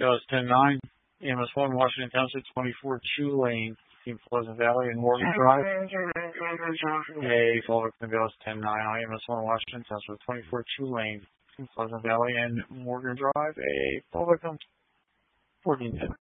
Dallas 10-9. EMS 1, Washington Township 24, Tulane, Team Pleasant Valley and Morgan Drive. A fall victim Dallas 10-9 on EMS 1, Washington Township 24, Tulane, Team Pleasant Valley and Morgan Drive. A fall victim 14-10.